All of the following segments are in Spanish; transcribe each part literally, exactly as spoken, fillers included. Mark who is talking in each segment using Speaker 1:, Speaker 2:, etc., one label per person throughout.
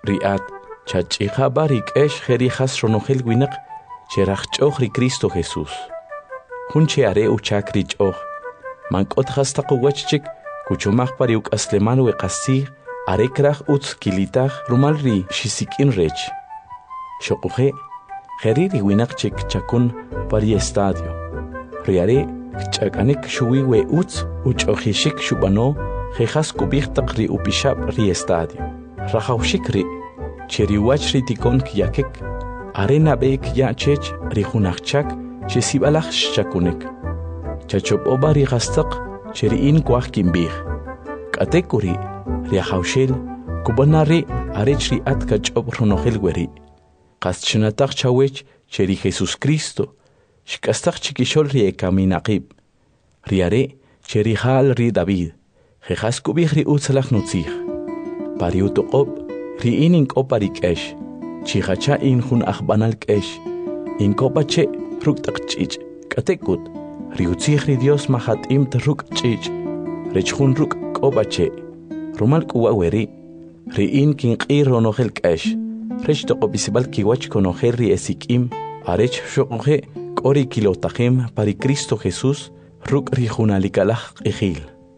Speaker 1: riat chach'iqa barik'esh jerijas ronojel winaq cherajch'oj ri Cristo Jesús junche are uchak ri ch'oj mank'ot jastaq uwachchik kuchumaj pari uk'aslemal weqasij are kraj utz kilitaj rumal ri xisik'in rech xoquje jeri ri winaq chik chakun pari estadio ri are ch'ak'anik xuwi we utz uch'ojixik xub'ano jejas kubij taq ri upixab ri estadio rajawxik ri cheri wach ri tikon kiyakik are nab'ek ya chech ri junajchak che sib'alaj xchakunik chachop'oba ri jastaq cheri in kwaj kinb'ij k'atek uri ri ajawxel kub'ana ri arech ri at kach'ob ronojel weri qas ch'inataj chawech cheri Jesús Cristo xk'astaq chikixol ri ekaminaqib ri are cheri jal ri David jejas kub'ij ri utzalaj nutzij pari utoqob ri in ink'o pari k'ex chijacha in jun ajb'anal k'ex ink'opa che ruk' taq ch'ich' k'atekut ri utzij ri Dios majat'imt ruk' ch'ich' rech jun ruk' k'opa che rumal k'uwa weri ri in kinq'ij ronojel k'ex rech toqopisib'al kiwach konojel ri esik'im arech xoq'uje k'o ri kilotajim pari Cristo Jesús ruk' ri junalikalaj q'ijil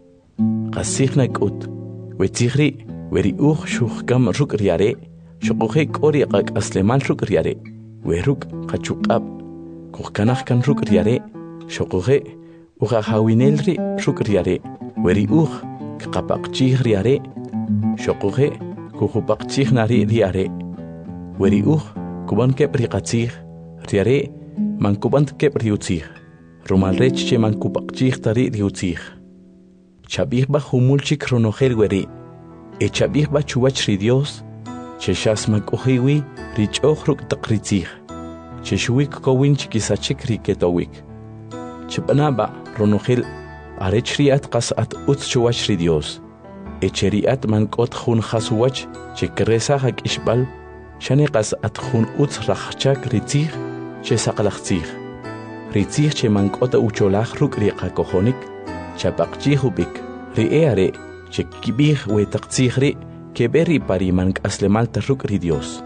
Speaker 1: qasij nak'ut wetzij ri weri uj xujkam ruk' ri are xoq'uje k'o ri q'ak'aslemal ruk' ri are we ruk' qachuq'ab' kujkanaj kan ruk' ri are xoq'uje ujajawinel ri ruk' ri are weri uj kqapaqchij ri are xoq'uje kujupaqchij nari ri are weri uj kuban keb' ri qatzij ri are mankub'ant keb' ri utzij rumal rech che mankupaqchij tari ri utzij chab'ij b'a jumul chik ronojel weri e chab'ij b'a chuwach ri Dios che xas mak'ujiwi ri ch'oj ruk' taq ri tzij che xuwik kowin chikisachik ri ketowik chib'ana b'a ronojel arech ri at qas at utz chuwach ri Dios e che ri at mank'ot jun jas uwach che kresaj ak'ixb'al xani qas at jun utz rajchak ri tzij che saqlaj tzij ri tzij che mank'ota ucholaj ruk' ri qakojonik chapaqchij ub'ik ri e are che kib'ij we taq tzij ri keb'er ri pari mank'aslemal ta ruk' ri Dios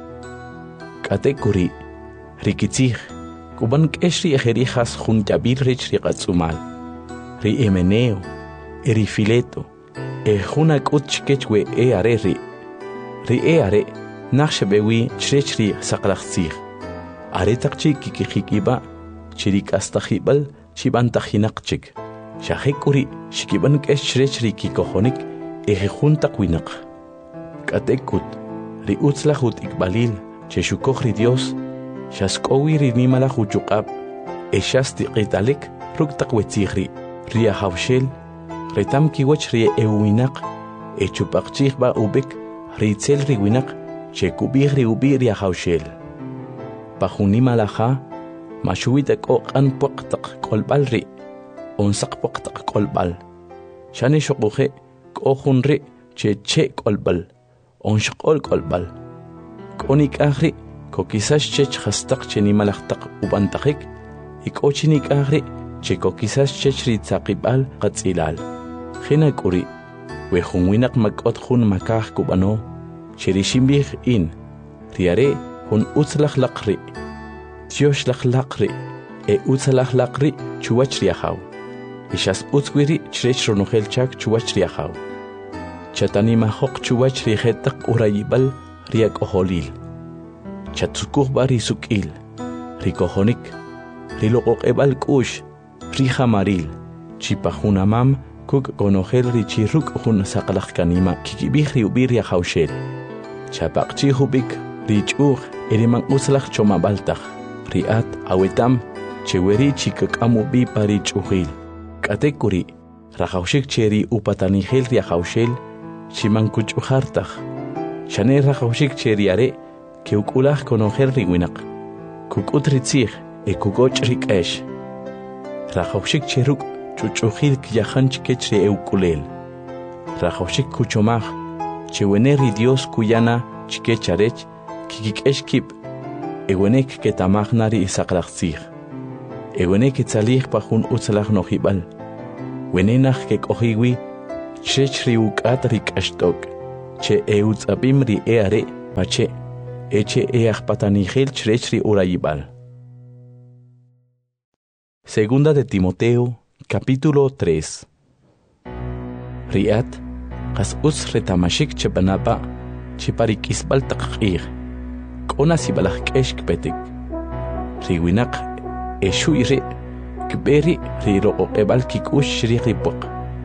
Speaker 1: k'atek uri ri kitzij kub'an k'ex ri ejeri jas jun yab'il rech ri qatz'umal ri Himeneo e ri Fileto e jun ak'ut chkech we e are ri ri e are naj xeb'ewi chrech ri saqlaj tzij are taq chi kikijikib'a chi ri k'astajib'al chib'antajinaq chik xajek uri xkib'an k'ex chrech ri kikojonik e jejun taq winaq k'atekut ri utzlaj ut'ikb'alil che xukoj ri Dios xask'owi ri nimalaj uchuq'ab' e xas tiq'italik ruk' taq wetzij ri ri ajawxel retam kiwach ri e winaq e chupaqchij b'a ub'ik ri itzel ri winaq che kub'ij ri ub'i' ri ajawxel pa jun nimalaja maxuwit ek'o q'an puaq taq k'olb'al ri onsaq puaq taq k'olb'al xani xoq'uje k'o jun ri che che' k'olb'al onxq'ol k'olb'al k'o nik'aj ri kokisax chech jastaq che nimalaj taq ub'antajik y k'o chi nik'aj ri che kokisax chech ri tzaqib'al qatz'ilal jina k'uri we jun winaq mak'ot jun makaj kub'ano che ri xinb'ij in ri are jun utzlaj laq ri tiox laj laq ri e utzalaj laq ri chuwach ri ajaw y xas utz wi ri chrech ronojel chak chuwach ri ajaw chatanimajoq chuwach ri jetaq urayib'al ri ak'ojolil chatzukuj b'a ri suk'il ri kojonik ri loq'oq'eb'al k'ux ri jamaril chi pa jun amam kuk' konojel ri chi ruk' jun saqlaj kanima kikib'ij ri ub'i' ri ajawxel chapaqchij ub'ik ri ch'uj e ri manq'utzlaj chomab'al taj ri at awetam che weri chi kak'am ub'i' pa ri ch'ujil k'atek uri rajawxik che ri upatanijel ri ajawxel chi mankuch'ujar taj xane rajawxik che ri are ke uk'ulaj konojel ri winaq kuk'ut ri tzij e kukoch' ri k'ex rajawxik che ruk' ch'uch'ujil kiyajan chkech ri e uk'ulel rajawxik kuchomaj che wene ri Dios kuyana chkech arech kikik'ex kib' e wene ketamaj na ri saqlaj tzij e wene kitzalij pa jun utzlaj nojib'al wene naj kek'ojiwi chech ri uk'at ri k'axt'ok che e utz'ab'im ri e are pache eche each patanigel chrechri urayibal. Segunda de Timoteo, capítulo tres. Riat, qas us retamashik chebanaba, chiparik isbal taqir, kona sibalak keshk petik. Riwinak, eshu iri, kberi riro o ebal kikush rikipok.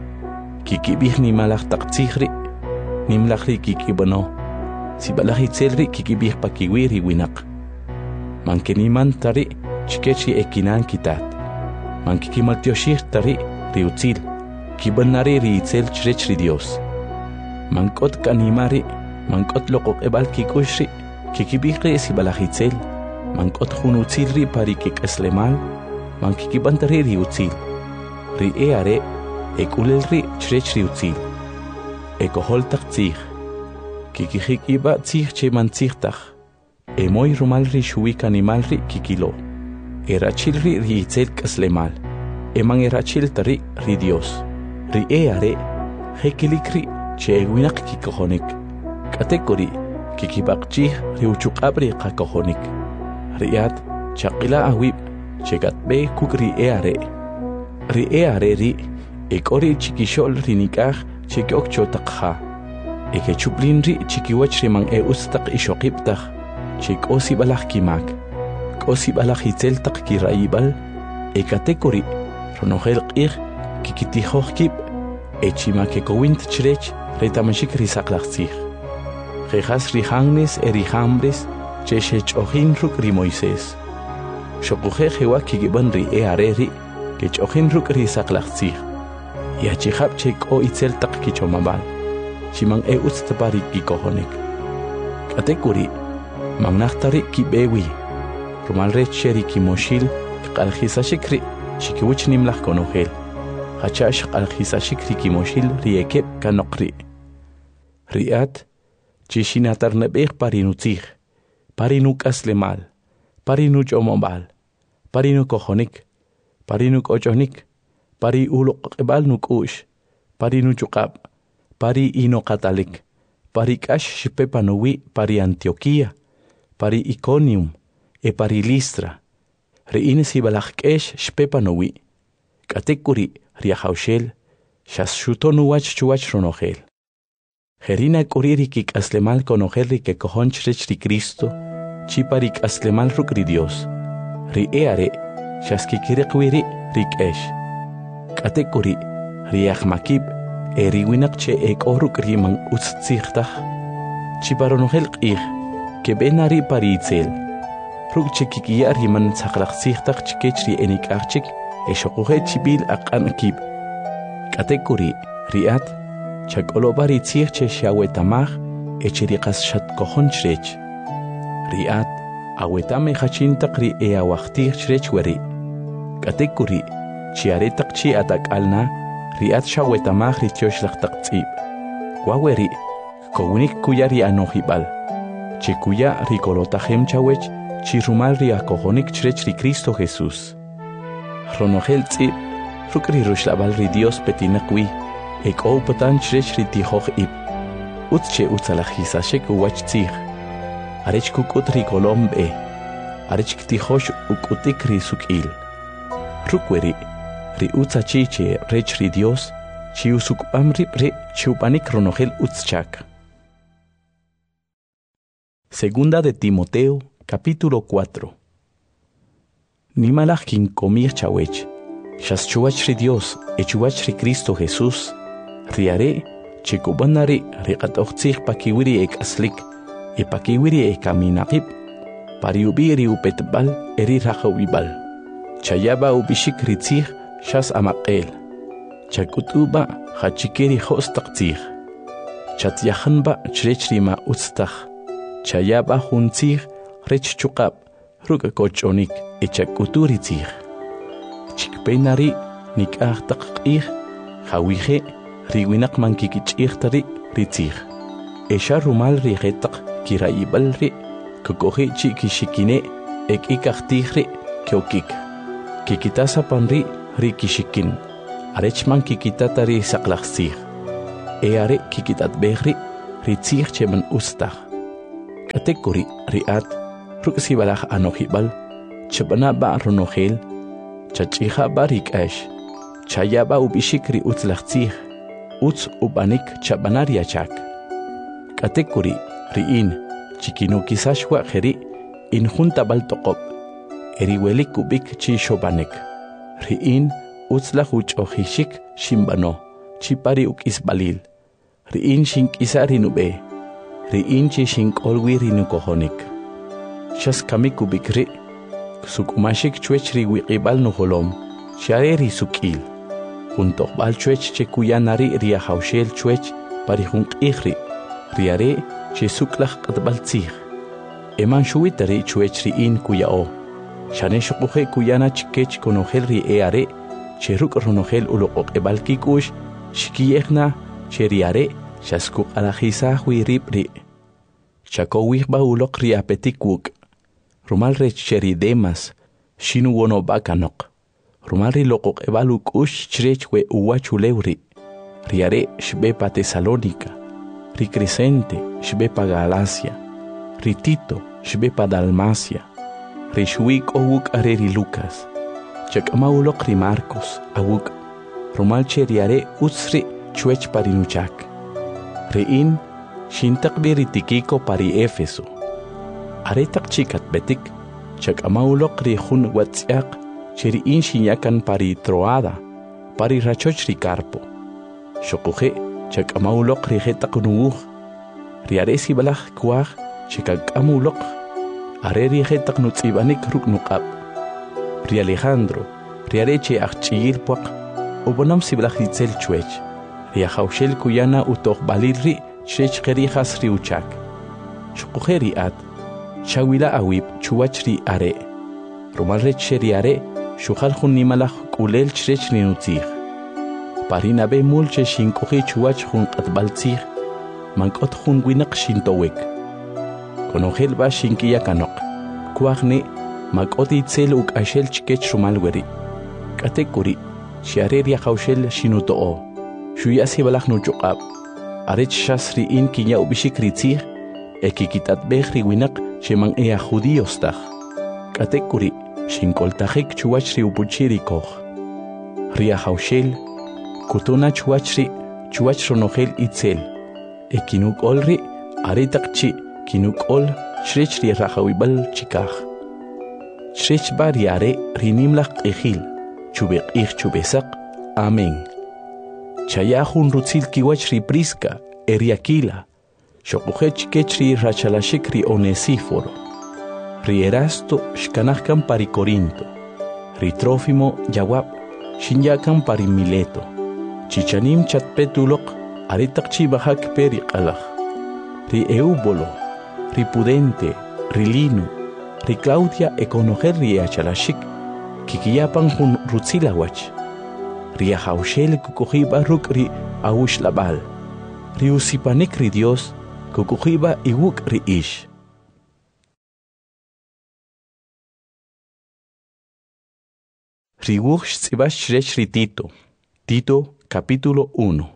Speaker 1: Kikibih ni malak taqtihri, nimlakri kikibano, sibalak itselri kikibih pakiwi riwinak. Mankeniman tari, chikechi ekinan kitat. Mankikimal tioshir tari riutzil, kibanari riitzel chrech ri Dios. Mankot kanimari, mankot lokok ebal kikushri, kikibihri sibalahitzel, mankot hunutzil ri pari kikeslemal, mankikibantari riutzil. Ri eare, ekulel ri chrech riutzil. Ekohol taktzih, kikihikiba tzih che mantzihtak, emoy rumal ri shuik animal ri kikilo. Erachil ri riitzel kaslemal, eman erachil tari ri Dios. Ri eare, hekilikri che eguinak kikohonik. Katekori, kikibakchih ri uchukabri kakohonik. Riat, chakila awib, che gatbe kuk ri eare. Ri eare ri, ekori chikishol rinikah che kyokcho takha. Eke chuplin ri chikiwach rimang e ustak ishokiptak, che kosi balak kimak. Kosi balak hitzel tak kiraibal, e katekori, ronogel qir, kikitihohkib, e chima ke kowint chrech, retamashik risaklachzich. Rejas rihangnes e rihambres, che shech ohin ruk ri Moises. Shokuhe hewa kigiban ri e areri, ke chohin ruk risaklachzich. Yachihab che ko itzel tak kichomabal, chimang e ustapari kikohonik. Katekori, mangnachtari kibewi. Rumal rech sheri kimoshil, qalkhisa shikri, shikiwich nimlach konohel. Hachash qalkhisa shikri kimoshil riekeb kanokri. Riat, chishinatar nebeh parinutzich, parinuk aslemal, parinuch omobal, parinuk kohonik, parinuk ochonik, pari ulok ebal nukush, parinuchukab, pari inokatalik, pari kash shipepanowi, pari Antioquia, pari Iconium, e pari Listra, reine sibalakkesh shpepanowi, katekuri riahaushel, shashutonuwach chuwach ronogel. Herina kuriri kik aslemal konoherri ke kohonchrech ri Cristo, chiparik aslemal ruk ri Dios, ri eare, shaskikirikwiri rik esh. Katekuri riahmakib, e riwinak che ek oruk rimang utzichtach, chiparonogel qih, ke benari paritzel, ruk chikikia riman saklachsichtach chikechri enikachik e shokuhe chibil akan kib. Katekuri riat chakolobari tzich che shawetamach e chirikas shat kohon chrech. Riat awetame hachintak ri e awachtich chrech weri. Katekuri chiaretak chi atak alna riat shawetamach ri tioshlachtak tzib. Waweri kounik kuyari anohibal. Chikuya rikolotahem chawech chirumal ri akohonik chrech ri Cristo Jesús. Ronogel tzib, rukri rushlabal ri Dios petinakwi, ek ou patan chrech ri tihoch ib. Utche utzalajisashek uwach tzig. Arech kukut ri kolom be, arech ktihosh ukutik ri sukil. Rukweri, ri utzachiche rech ri Dios, chi usukpam ri pre chupanik ronogel utzchak. Segunda de Timoteo, capítulo cuatro. Nimalach kin komir chawech, shas chuach ri Dios, e chuach ri Cristo Jesús, riare, chikubanari, riqatochtzich pakiwiri ek aslik, e pakiwiri ek aminaqib, pariubiri upetbal, eri rachawibal. Chayaba ubishik ritzich, shas amaqel. Chakutuba, hachikeri hostaqtzich. Chatyahanba, chrechrima utztach. Chayaba huntzich, rech chukab, ruka kochonik, e chakuturitzich. Chikpenari, nikah taqich, hawije, riwinak mankikichichtari, ritzich. Esha rumal rigetak, kiraibalri, kukohi chikishikine, ek ikachtihri, kyokik. Kikitasa panri, rikishikin. Arechman kikitatari saklachzich. Eare kikitat behri, ritzich cheman ustach. Katekuri riat ruksi balach anohibal chabana ba ronogel chachiha barik ash chayaba ubishikri utzlachtzih utz ubanik chabanaria chak Katekuri riin chikino kisashwa jeri in junta baltokop eriwelik kubik chi shobanek riin utzlahuch ohishik shimbano chipari ukisbalil riin shinkisari nube riin chi shinkolwi rinukohonik shas kamikubik ri sukumashik chwechri wiqibal nuholom shareri sukil junto bal chwech chekuyanari ria haushel chwech pari junqihri riare che suklach qatbaltzih eman shuitari chwechri in kuyao shane shuquje kuyana chkech konogel ri eare che ruk ronogel uloqoq ebalkikush shikiyegna che riare shasku alajisa huiripri chakowih ba uloq ri apetikwuk rumal rech cheri demas shinu wono bakanok rumal ri loqoq ebalukush chrechwe uwachulewri riare shbepa Tesalónica ri Crescente shbepa Galacia ri Tito shbepa Dalmacia ri shuik owuk areri Lucas chakama uloq ri Marcos awuk rumal cheriare utsri chwech parinuchak riin shintaqbi ri Tikiko pari Éfeso aretak chikat betik chakama uloq ri jun watziaq cheriin shinyakan pari Troada pari rachoch ri Carpo shokuje chakama uloq ri jetaq nuuj riare sibalaj kuaj chikakama uloq are ri jetaq nutzibanik ruk nuqab ri Alejandro riare che achchiyil puaq ubonam sibalaj itzel chwech ri haushel kuyana utoq balil ri chech qerijas ri uchak shokuje ri at chawila awib chuwach ri are rumal rech sheri are shukhal jun nimalaj kulel chrech ni nutzij parina be mulche shinkuji chuwach jun qatbaltzij mankot jun winaq shintowek konogel ba shinkiya kanok kuajni makot itzel uk ashel chkech rumal weri katekuri shiare ri haushel shinutoo shuya sibalaj nuchuqab arech shasri in kinya ubishikritzij ekikitat bejri winaq sheman ea judíos taj katekuri shinkoltajik chuwachri upuchiri koj ria haushel kutuna chuwachri chuwach ronogel itzel ekinuk olri aretakchi kinuk ol shrechri rajawibal chikaj shrech bariare rinimlaq q'ijil chubeq'ij chubesaq amén chayajun rutzil kiwachri Prisca eriakila shokujech kechri rachalashik ri Onesíforo ri Erasto shkanajkan pari Corinto ri Trófimo yawab shinyakan pari Mileto chichanim chatpetuloq aritaqchi bajak peri qalaj ri Eubolo ri Pudente ri Lino ri Claudia ekonogel ri achalashik kikiyapan jun rutzilawach ri haushel kukujiba ruk ri awushlabal ri usipanik ri Dios kukujiba iwuk ri ish ri wuj tz'ibash shrech ri Tito Tito capítulo uno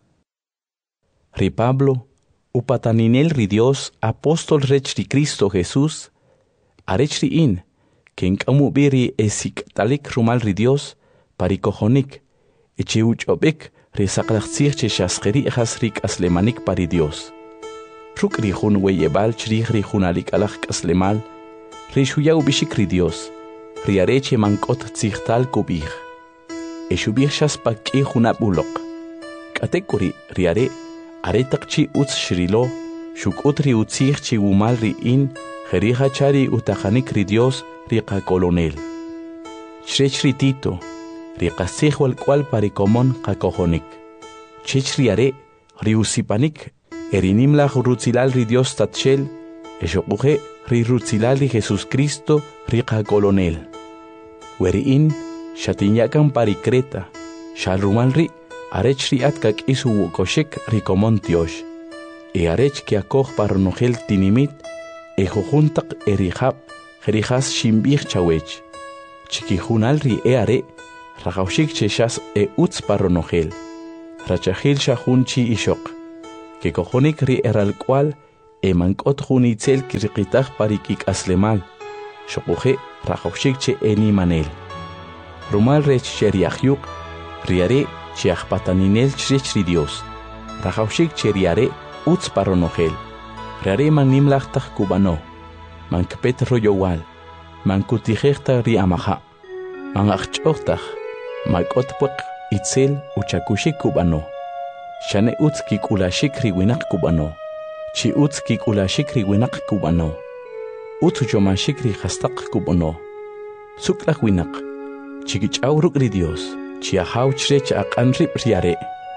Speaker 1: ri Pablo upataninel ri Dios apóstol rech ri Cristo Jesús arech ri in kenkamu biri esikatalik rumal ri Dios parikojonik echiuchobik ri saqlaqtzij che shasqeri jas rik aslemanik pari Dios ruk ri jun weyebal chrij ri junalik alaj k'aslemal ri shuyaw bishik ri Dios ri areche mankot tzijtal kubij eshubij shaspa k'i junab uloq katekuri ri are aretaqchi utz shrilo shukut ri utzij chi wumal ri in jerija chari utajanik ri Dios ri qakolonel shrech ri Tito ri qasij wal kual parikomon qakojonik chech ri are ri usipanik erinimlaj rutzilal ri Dios tatshel eshokuje ri rutzilal ri Jesús Cristo ri qakolonel weriin shatinyakan pari Creta shalrumal ri arech ri atkak isu wukoshik ri komon tiosh e arech ki akoj parnogel tinimit e jujuntaq erijab jerijas shimbij chawech chikijunal ri e are rajawshik cheshas e utz parnogel rachajil shahun chi ishok que cojonik ri eral cual emank'ot jun itzel kiriqitaj parikik aslemal xoquje rajawxik che eni manel rumal rech cheriahyuk riare chiajpataninel chrech ri Dios rajawxik cheriare utz paronojel riare manimlajtaj kubano mankpet royowal mankutijejta ri amaja manajch'ojtaj mak'otpuq itzel uchakushik kubano shane utz kik'ulashik ri winaq kubano chi utz kik'ulashik ri winaq kubano utz uchomashik ri jastaq kubano suklaj winaq chikich'aw ruk' ri Dios chi ajaw chrech aq'an rib' riare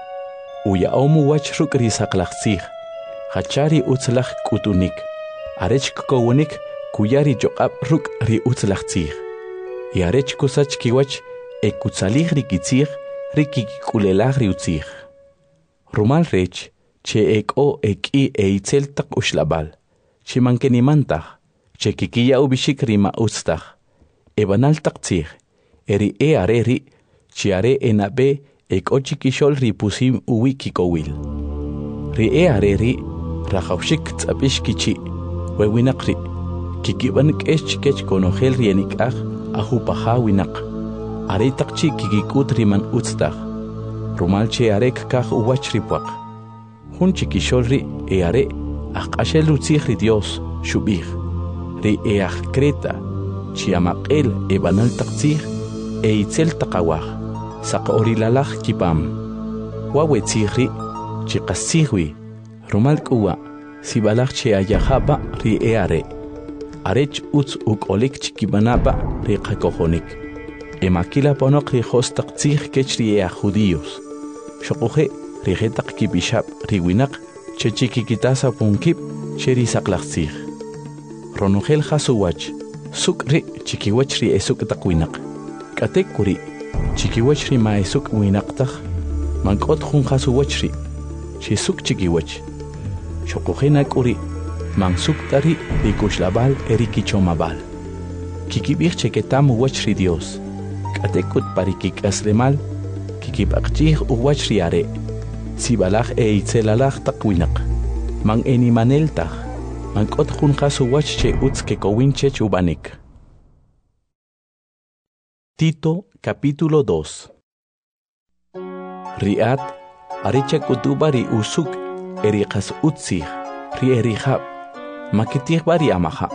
Speaker 1: uya'omu wach ruk' ri saqlajtzij jachari utzlaj k'utunik arech kowonik kuyari joq'ab' ruk' ri utzlajtzij y arech kusach kiwach e kutzalij ri kitzij ri kik'ulelaj ri utzij rumal rech che ek'o ek'i e itzel taq uxlab'al chi mankenimantaj che kikiya'w bixik ri ma'utztaj e banal taq tzij eri e are ri chi are enab'e ek'o chikixol ri pusim uwi kikowil ri e are ri rajawxik tz'ab'ix kichi' we winaq ri kikib'an k'ex chikech konojel ri enik'aj ajupaja winaq are taq chi kikik'ut ri man utztaj rumal che are kaj uwach ri puaq jun chikixol ri e are ajq'axel utzij ri Dios xub'ij ri e ajkreta chi amaq'el e banal taq tzij e itzel taq awaj saq'orilalaj kipam wawe tzij ri chi qas tzij wi rumal k'uwa sib'alaj che ayajapa ri e are arech utz uk'olik chikibanapa ri qakojonik e makila ponoq ri jos taq tzij kech ri e aj judíos xoquje ri jetaq kib'ixab' ri winaq che chikikitasa punkib' che ri saqlaj tzij ronojel jas uwach suk' ri chikiwach ri e suk' taq winaq k'atek kuri chikiwach ri ma e suk' winaqtaj mank'ot jun jas uwach ri chi suk' chikiwach xoquje nak'u ri mansukta ri ri kuxlab'al e ri kichomab'al kikib'ij che ketam uwach ri Dios k'atek k'ut pa ri kik'aslemal kikib'aqch'ij uwach ri are sib'alaj e itzelalaj taq winaq man enimanel taj mank'ot jun jas uwach che utz kekowin chech ub'anik. Tito capítulo dos. Ri'at arecha k'utub'a ri usuk eri qas utzij ri eri jab' makitijb'a ri amaja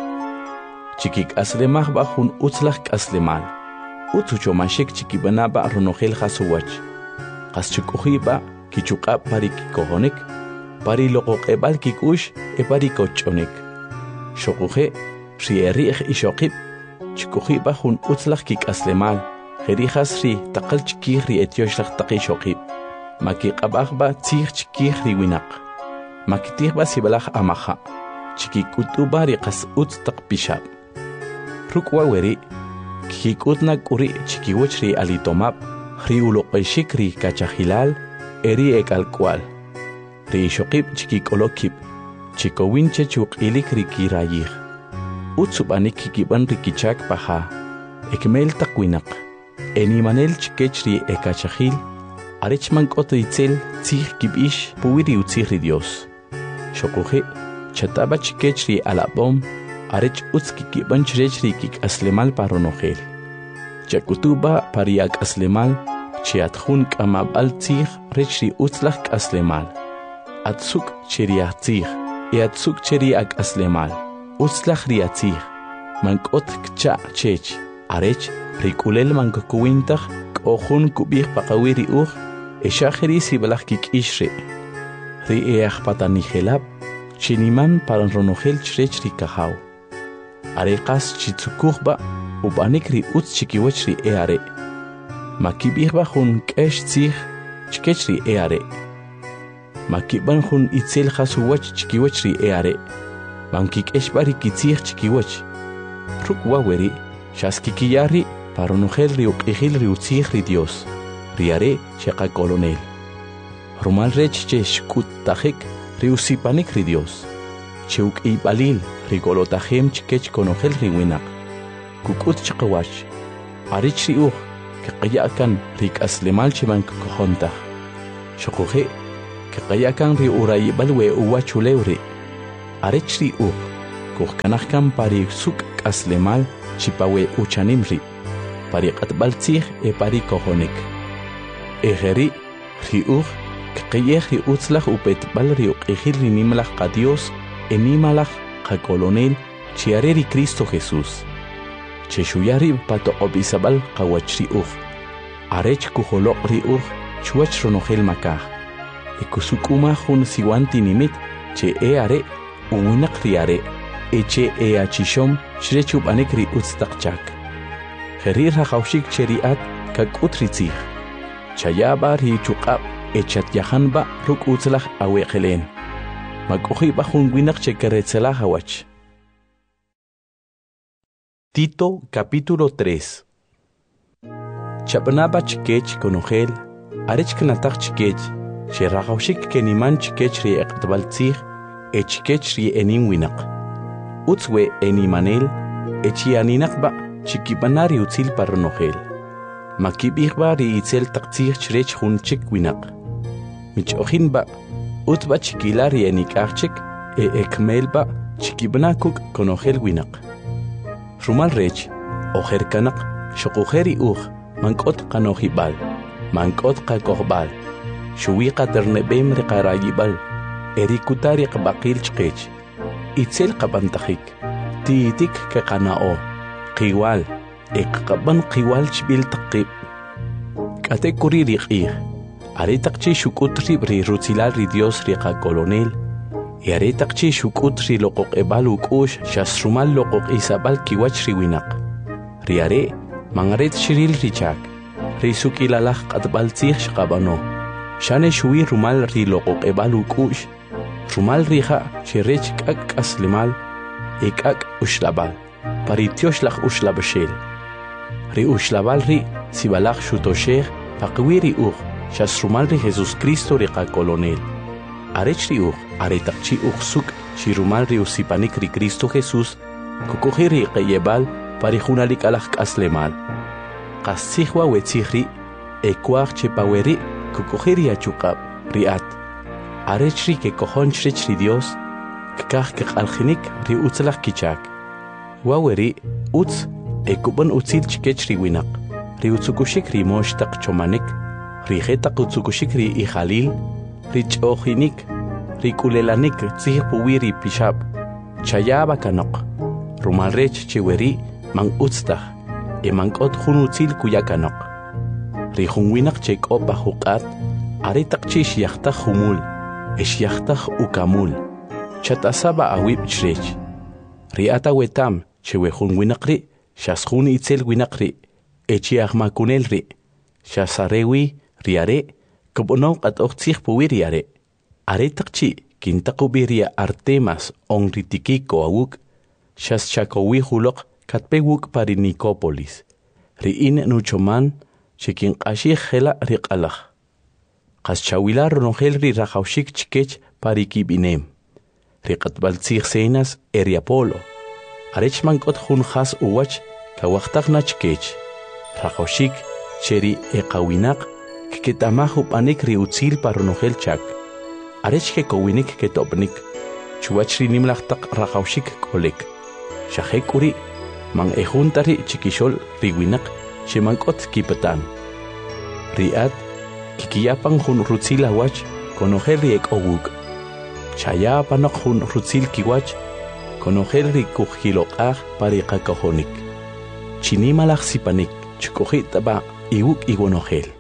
Speaker 1: chikik'aslemajb'a jun utzlaj k'aslemal utz uchomashik chikib'anab'a ronojel jas uwach qas chuk'ujib'a kichuq'ab' pa ri kikojonik pa ri loqoq'eb'al kik'ux e pa ri koch'onik xoquje ri e ri'j ixoqib' chik'ujib'a jun utzlaj kik'aslemal jerijas ri taqal chikij ri etyoxlaj taq ixoqib' makiq'ab'ajb'a tzij chikij ri winaq makitijb'a sib'alaj amaja chikik'utub'a ri qas utz taq pixab' ruk' wawe ri kikik'ut nak'u ri chikiwach ri alitomab' ri uloq'exik ri kachajilal e ri ek'alk'wal ri ixoqib' chikik'olok kib' chikowin chech uq'ilik ri kirayij utz ub'anik kikib'an ri kichak paja ekmel taq winaq enimanel chikech ri ekachajil arech mank'ot itzel tzij kib'ix puwi ri utzij ri Dios xoquje chataba chikech ri alab'om arech utz kikib'an chrech ri kik'aslemal pa ronojel chakutub'a pa ri ak'aslemal chi atjun k'amab'al tzij rech ri utzlaj k'aslemal atzuk che ri ajtzij e atzuk che ri ak'aslemal utzlaj ri atzij mank'ot kcha' chech arech ri k'ulel mankukuwintaj k'o jun kub'ij paqawi ri uj e xajeri sib'alaj kik'ix ri ri e ajpatanijelab' chiniman pa ronojel chrech ri kajaw are qas chitzukujb'a ub'anik ri utz chikiwach ri e are makib'ijb'a jun k'ex tzij chikech ri e are makib'an jun itzel jas uwach chikiwach ri e are mankik'exb'a ri kitzij chikiwach ruk' wawe ri xas kikiya ri pa ronojel ri uq'ijil ri utzij ri Dios ri are xeqakolonel rumal rech che xk'uttajik ri usipanik ri Dios che uk'iybalil ri kolotajem chikech konojel ri winaq kuk'ut chaqawach arich ri uj keqaya'kan ri k'aslemal che mankukojontaj xoquje keqaya'kan ri urayib'al we uwachulew ri arech ri uq, kuq kanajkan pari suk kaslemal chipawe uchanimri, pari qatbaltzij e pari kojonik. Ejeri ri uq, kqiyej ri utzlaj upetbal ri uqijil ri nimlaj qa Dios, enimalaj qa kolonel, chiare ri Cristo Jesús. Cheshuyari pato obisabal qa wach ri uq, arech kujoloq ri uq, chuach ronojel makaj. Ekusukuma jun siwanti nimit, che e are, uwinak ri are, e che e achishom, shrechub anek ri utztaqchak. Jeri rajawshik cheriat, kak utritzij. Chayaba ri chuqab, e chat yahanba ruk utzlaj aweqelen. Makujiba jun winak che keretzelaj awach. Tito capítulo tres. Chapnaba chikech konogel, arech knatak chikech, che rajawshik keniman chikech ri eqtbaltzij, e chikech ri enim winak. Utzwe enimanel, e chianinakba chikipanari utzil parronogel. Makibigba ri itzel taqtzij chrech jun chik winak. Mich ojinba, utba chikilari enikachik, e ekmelba chikibnakuk konogel winak. Rumal rech, ojer kanak, shokujeri uj, mankot kanojibal, mankot kakohbal, shuwiqa ternebem reqarayibal, erikutari qabaqil chqech, itzel qabantajik, tiitik keqanao, qiwal, eqqaban qiwal chbil taqib. Kate kuri riqij, aretaqchi shukutri ri rutzilal ri Dios riqa kolonel, y aretaqchi shukutri loqoq ebal ukush shasrumal loqoq isabal kiwach ri winak. Ri are, mangaret shiril richak, ri sukilalaj qatbaltzij shqabano, shane shuwi rumal ri loqoq ebal ukush, rumal rija shirech kak aslimal, e kak ushlabal, paritiosh ushlabashel. Ri ushlabal ri sibalaj shutoshej, paqwi ri uj, shasrumal ri Jesus Cristo riqa kolonel. Arech ri uj, aretaqchi uj suk, shirumal ri usipanik ri Cristo Jesús, kukuji ri qeyebal, parijunalik alaj kaslemal. Qasijwa wetzijri, ekuaj chepaweri, kukuji ri achukab, ri at. Arech ri ke kojonchrech ri Dios, kkaj keqaljinik ri utzlaj kichak. Waweri, utz, ekuban utzil chikech ri winak, ri utzukushik ri moshtaq chomanik, ri jetaq utzukushik ri ijalil, ri ch'ojinik, ri kulelanik tzij puwi ri pishab, chayaba kanok, rumalrech chiweri man utztaj, e mankot jun utzil kuya kanok. Ri jun winak chek'opa juqat, aretaqchi xyajtaj jumul, e xyajtaj ukamul, chatasaba awib chrech. Ri ata wetam, chewe jun winak ri, xas jun itzel winak ri, e chiajmakunel ri, xasarewi ri are, kubonon qat'oj tzij puwi ri are. Aretaqchi kintaqubiria Artemas on ritikiko awuk, xas chakowi juloq katpewuk pari Nicópolis. Ri in nuchoman, chekinqashij jela ri q'alaj. Qas chawila ronojel ri rajawshik chikech pari kibinem. Ri qatbaltzij senas Eriapolo. Arech mankot jun jas uwach kawajtajna chikech. Rajawshik cheri eqawinak, kiketamaj upanik ri utzil paronojel chak. Arech ke kowinik ke topnik, chuwach ri nimlaj taq rajawshik kolek. Shajek uri, man ejuntari chikishol ri winak, shemankot kipatan. Riat, kikiyapan jun rutzil awach, konojel ri ek owuk. Chayapanok jun rutzil kiwach, konojel ri kujkiloqaj pari qakojonik. Chinimalaj sipanik, chukojitaba iwuk igonojel.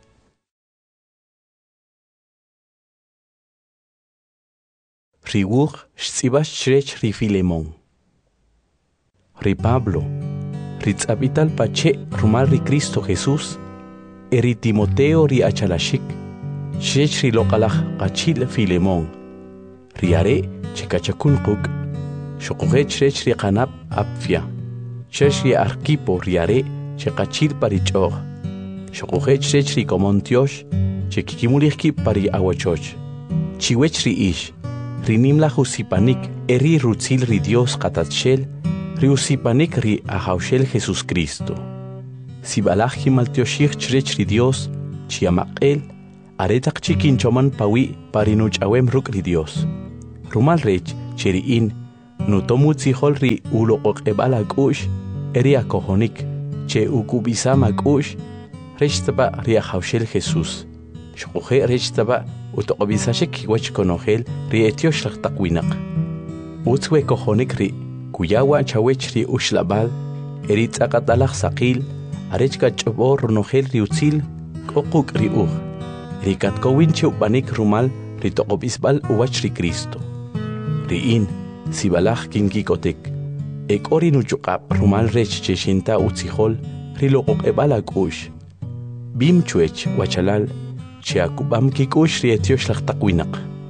Speaker 1: Ri wuj xtzibax chrech ri Filemón. Ri Pablo, ri tzabital pache rumal ri Cristo Jesús, e ri Timoteo ri achalashik, chrech ri loqalaj qachil Filemón. Ri are chekachakun quk, shoqoje chrech ri qanab apfia, chrech ri Arquipo ri are chekachil pari ch'oj, shoqoje chrech ri Comontiosh, chekikimulihki pari awachoch, chiwech ri ish, ri nimla usipanik eri rutzil ri Dios qatatshel, ri usipanik ri ahawshel Jesus Cristo. Sibalaj kimaltioshik chrech ri Dios, chiamaqel, aretaq chikinchoman pawi parinuch awem ruk ri Dios. Rumal rech cheriin nutomu tzihol ri uloqoqebala kush eri akohonik che ukubisama kush rechtaba ri hawshel Jesus shqoje rechtaba utoqbisashek wach konogel ri etiosh laqtaqwinaq utzwe kohonik ri kuyawa chawech ri ushlabal eri tsaqatalaq saqil arechka chobor nogel ri utzil qoquk ri uj ri katkowin chupanik rumal ri toqobisbal uwach ri Cristo ri in sibalaj kinkikotek ekori nuchuqab rumal rech cheshinta utzihol ri loqoqebala kush bim chuech wachalal chiakubam kikush ri etiosh laqtaqwinaq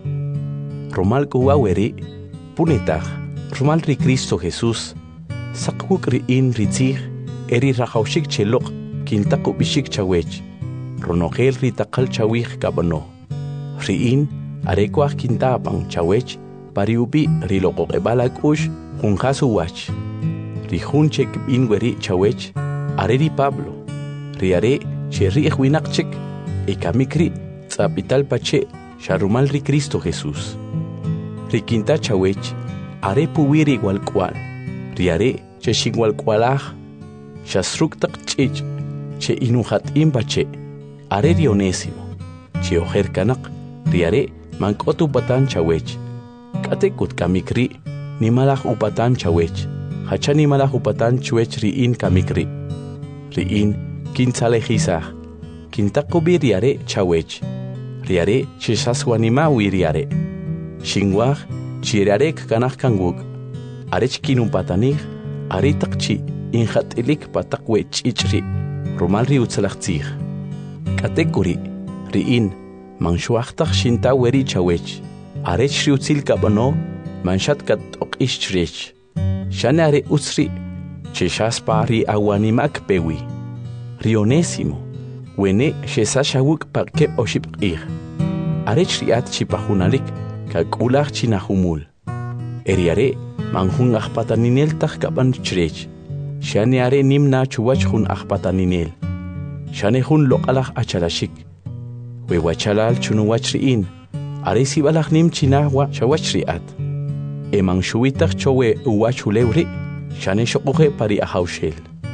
Speaker 1: rumal kuwaweri punetaj rumal ri Cristo Jesus saqwuk ri in ri tzij eri rajawshik cheloq kintaqubishik chawech ronogel ri taqal chawij kabano ri in arekwaj kintapan chawech pariubi ri loqoqebala kush junjasu wach ri junchek bin weri chawech are ri Pablo ri are che ri ejwinaqchek ekamikri tzapital pache sharumal ri Cristo Jesus ri kinta chawech are puwiri igual cual ri are che xingwal cualaj shasruk taqchich che inuhat imbache are ri Onésimo che ojer kanak ri are mankotu batan chawech katekut kamikri ni malaj upatan chawech hacha ni malaj upatan chwech ri in kamikri ri in kintzalejisaj kintaqubi ri are chawech ri are chesaswanimawi ri are xinwaj chirarek kanaj kanwuk arech kinupatanej are taqchi injat'ilik pataq wech'ichri rumal ri utzalajtzij katekuri ri in manxuajtaj xinta weri chawech arech ri utzil kabano manshat kat'oq'ix chrech xane are utzri chexaspa ri awanimak pewi ri Onésimo wene xesaxawuk pakeb oxipq'ij arech ri'at chipajunalik kak'ulaj chinajumul eri are manjun ajpatanineltaj kaban chrech xane are nimna chuwach jun ajpataninel xane jun loq'alaj achalashik wewachalal chunuwach ri'in are sibalaj nim chinajwa xawach ri'at eman xuwitaj chowe uwach ulewri xane xoqoje pari ajawxel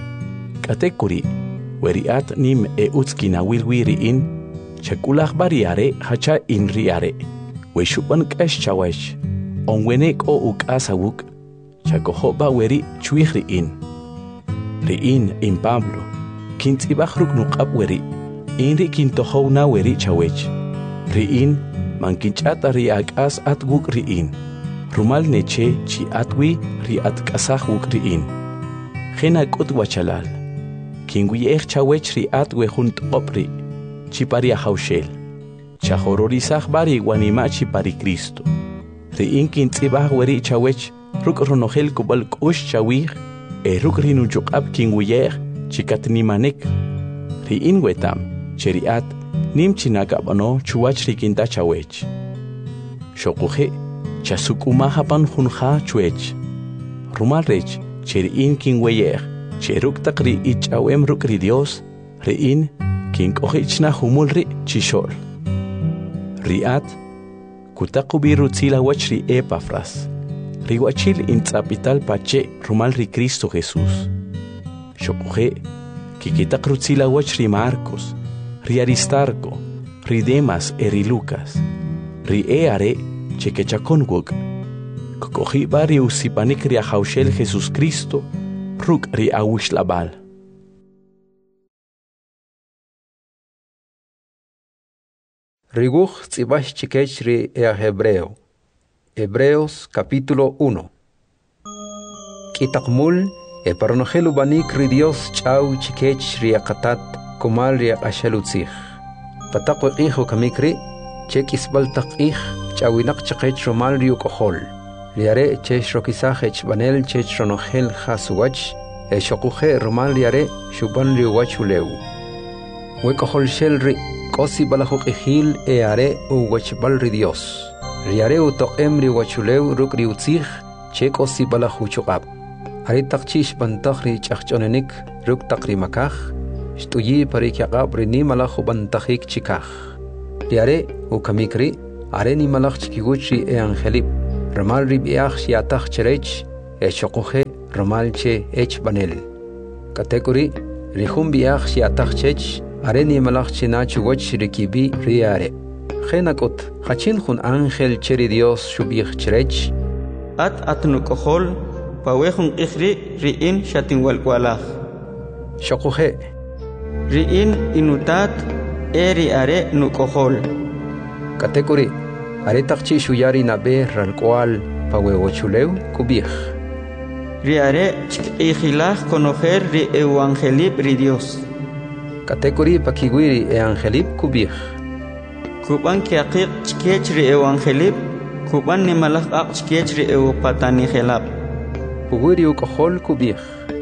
Speaker 1: katekuri weri'at nim e utz kinawilwi ri'in chak'ulaj bari are hacha in ri are wexupan k'ax chawech onwene k'o uk'asawuk chakojo'pa weri chwij ri'in ri'in in Pablo kintz'ibaj ruk' nuq'ab weri in ri kintojowna weri chawech ri'in mankinch'ata ri ak'as at wuk ri'in rumal neche chi atwi ri atk'asaj wuk ri'in jena k'ut wachalal kinwi'ej chawech ri at wejun t'ob ri chipari ajawxel chajororisaj bari wanima chipari Cristo ri'in kintz'ibaj weri chawech ruk' ronojel kub'al k'ux chawij e ruk' ri nuchuq'ab kinwi'ej chikatnimanek ri'in wetam che ri'at nim chinak'ab'ano chuwach ri kinta chawech xoquje chasuk'umajapan junja chwech rumal rech che ri'in kinweyej che ruk' taq ri ich'awem ruk' ri Dios ri'in kink'ojichna jumul ri' chixo'l ri'at kutaqubi rutzila wach ri Epafras ri wachil intz'apital pache rumal ri Cristo Jesus xoquje kikitaq rutzila wach ri Marcos ri Aristarco ri Demas e ri Lucas ri e are chekechakon wuk kokojiba ri usipanik ri ajawxel Jesus Cristo ruk' ri awixlabal
Speaker 2: Riguj tz'ibaj chikech ri e Hebreo Hebreos capítulo uno K'itaqmul e paronojel ubanik ri Dios ch'aw chikech ri aqatat kumal ri aqaxel utzij pataq weq'ij ukamik ri che k'isbal taq'ij ch'awinaq chaqech rumal ri uk'ojol ri are che xrokisaj echb'anel che ronojel jas uwach e xoquje rumal ri are xub'an ri uwach ulew wek'ojol xel ri k'osi balajuq'ijil e are uwachb'al ri Dios ri are utoq'em ri uwachulew ruk' ri utzij che k'osi balajuchuq'ab ari taq chi xb'antaj ri ch'ajch'onenik ruk' taq ri makaj xt'uyi pa ri kyaq'ab ri nimalaj ub'antajik chikaj ri are ukamik ri are nimalaj chikiwuch ri e angelib Ramal ribiach shiatach cherech, echokoje romal che ech banel. Kategori rihum biach shiatach chech, areni malach china chugoch rikibi riare. Genakot, hachin hun ángel cheri Dios shubich cherech.
Speaker 3: At atnukohol, pawehun ikhri riin shatinwalkwalach.
Speaker 2: Shokoje.
Speaker 3: Riin inutat eri are nukohol.
Speaker 2: Kategori aretakchi shuyari nabe ralcual paweochuleu kubich.
Speaker 3: Riare chikijilach conocer ri evangelib ri Dios.
Speaker 2: Kategori pakiwiri e angelib kubich.
Speaker 3: Kuban kiakik chikech ri evangelib, kuban ni malach ak chikech ri eupatani gelab.
Speaker 2: Puguri ukohol kubich.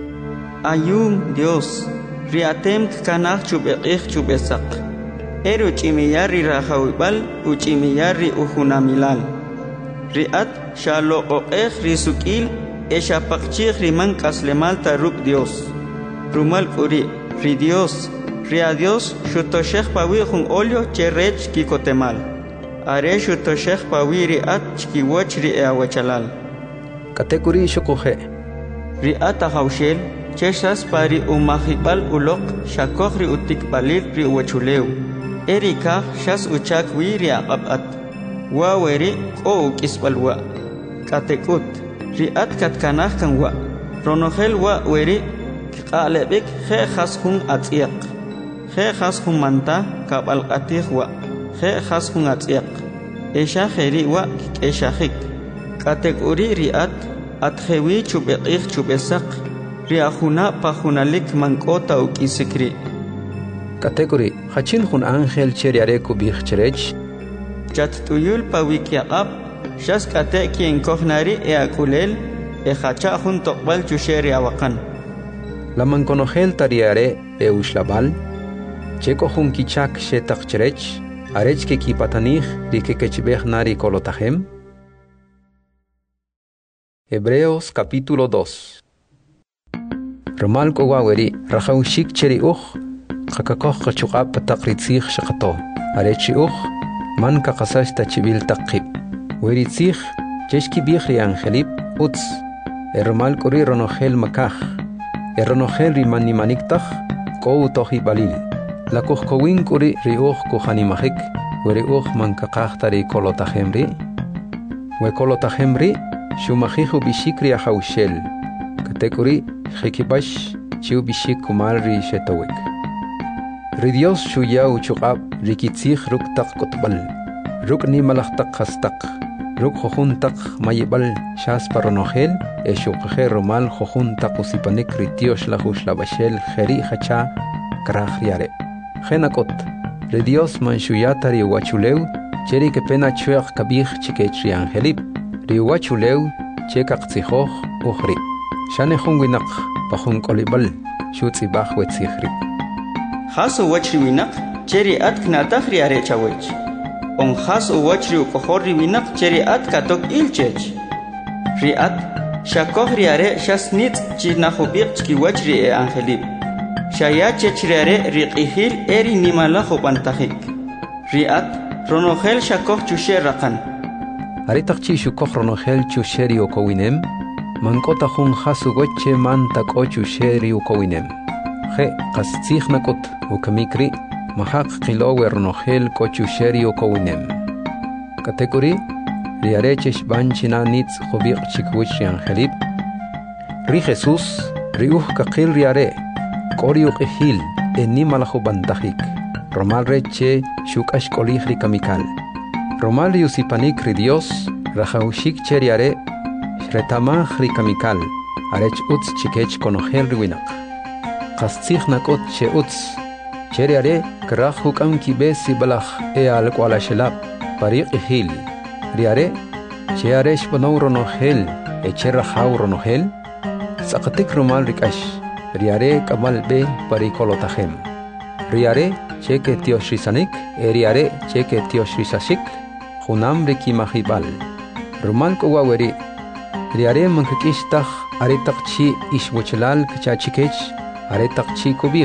Speaker 3: Ayum Dios, riatem kanach chubekich chubesak. Eru chimiyari rahawibal, uchimiyari uhunamilal. Riat shalo oech risukil, esha pakchich riman kaslemal taruk Dios. Rumal uri, ri Dios, ria Dios, shutoshech pawi hun olio cherech kikotemal. Are shutoshech pawi riat chkiwoch ri eawachalal.
Speaker 2: Kategori shokoje.
Speaker 3: Riat ahaushel, cheshas pari umahibal ulok, shakoch ri utikbalil ri uwachuleu. Erika shas uchak wiri aqabat wa weri o kisbalwa katekut riat katkanah kan wa ronohel wa weri qalebek khe khashun atiq khe khashun manta kabal qatih wa khe khashun atiq esha kheri wa esha khik katekuri riat atkhewi chubeqih chubesak riahuna pahunalik mankota ukisikri.
Speaker 2: Kategori hachin hun ángel cheriare kubich cherech.
Speaker 3: Chat tuyul pawikiaqab shas kate quien kohnari e akulel e hacha hun tokbal chusheri awakan.
Speaker 2: La manconogel tariare e ushlabal. Cheko hun kichak shetak cherech. Arech ke kipatanich di ke kechbech nari kolotahem. Hebreos capítulo dos. Romal kowaweri rachaushik cheri uch. Kakakoh kachuqab pataqritzich shaqato. Arechi uch, man kakasash tachibil taqib. Weritzich, jeshki bichri angelib, utz. Ermal kuri ronohel makach. Eronohel rimani maniktach, kou tohi balil. Lakuch kowin kuri riuch kuhanimahik, weri uch man kakach kolotahemri. We kolotahemri, shumahihu bishikri ahaushel. Katekuri, hikibash, chiu bishik kumalri shetowik. Ri Dios shuyau chuqab rikitzich ruk tak kotbal. Ruk ni malach tak hastak. Ruk jochun tak mayibal shas paronohel e shukhe romal jochun tak usipanik ritios lahush labashel kheri hacha krach yare. Genakot. Ri Dios man shuyata ri wachuleu cheri ke pena chuach kabich chikech ri angelib. Ri wachuleu chekak tzihoch ukhri. Shane hunginak pahun kolibal shutzi bach wetzichri. Haso wachri winak cheri at knatach ri are chawech. On haso wachri ukohori winak cheri at katok ilchech. Ri at shakoh ri are shasnit chinahobik chki wachri e angelib. Shaya chechri are ri qihil eri nimalaho bantahik. Ri at ronohel shakoh chusher rakan. Aritak chi shukoh ronohel chusheri ukowinem. Mankota hun haso wache man tako chusheri ukowinem. He qastzich nakot ukamikri mahaq qilo wernohel kochusheri ukowinem. Kategori riarechesh banchina nitz khobiq chikwich angelib. Ri Jesus riuh kaqil riare koriuq ehil eni malajo bantahik. Romal reche shukash kolih ri kamikal. Romal yusipanik ri Dios rahaushik cheriare shretamah ri kamikal. Arech utz chikech konohel riwinak. Qastzich nakot che utz. Cheriare krach hukam kibesi balach e al kwala shelab. Pariq ehil. Riare chearesh banaw ronohel e cherrahau ronohel. Saqatik romal rikash. Riare kamal be parikolotahem. Riare cheke tiosrisanik e riare cheke tiosrisashik. Junam riki mahibal. Romal kowaweri. Riare mankakishtach aretak chi ishwochelal kachachikech. Aretak chi kubih.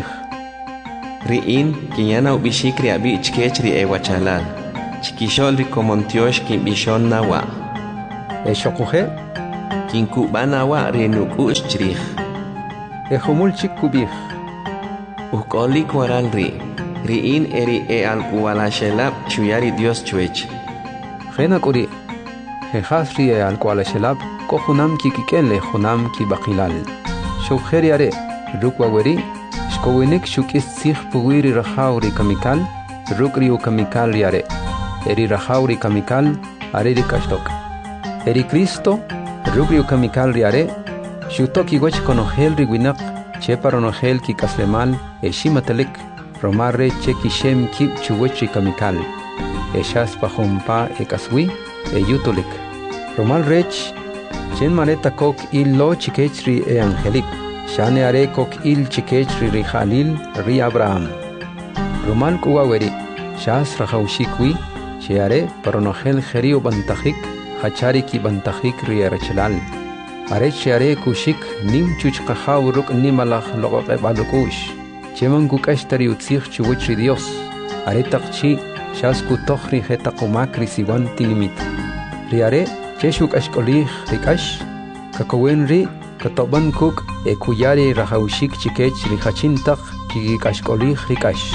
Speaker 4: Riin kinyana ubishikri abi ichkech ri ewachalal. Chikishol ri komontiosh kim bishon nawa.
Speaker 2: Eshokuhe,
Speaker 4: Kinkubana wa renuk ushtrich.
Speaker 2: Ejomulchik kubij,
Speaker 4: Ukoli kwaral ri. Riin eri e al kuala shelab chuyari Dios chuech.
Speaker 2: Gena kuri, Jehasri e al kuala shelab, kohunam ki kikenle hunam ki bakilal. Shukher yare, rukwa weri, shkowinik shukis sich puwiri rahauri kamikal, rukri u kamikal yare. Eri rahauri kamikal, areri kashtok. Eri Cristo, rukri u kamikal yare, shutoki wech konohel riguinak, cheparonohel ki kaslemal, e shimatelik, romarre cheki shem kip chuwechi kamikal. Eshas pahompa e kaswi, e yutulik. Romal rech, chen mareta kok il lo chikechri e angelik. Shane are kok il chikechri ri Jalil ri Abraham. Romal kuwaweri, shas rahaushikwi, sheare paronogel gerio bantajik, hachari ki bantajik ri erchelal. Are sheare kushik nim chuchkahaw ruk nimalach logoke balukush. Cheman kukashtari utzich chuwechri Dios. Are takchi shas kutochri hetakumakri siwanti limit. Riare cheshuk ashkolih rikash, kakawen ri katoban kuk e kuyari rahaushik chikech rihachintak kikashkolih rikash.